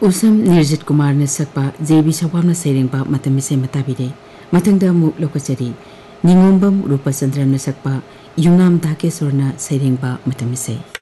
उसम निर्जित कुमार ने सकपा जेबी सवाम सैरेंबा मतमिसे मताबिरे मथंगदा अमुक लोकचरी निंगोंबम रूपचंद्र ने सकपा युंगाम धाकेश्वर सैरेंबा मतमिसे।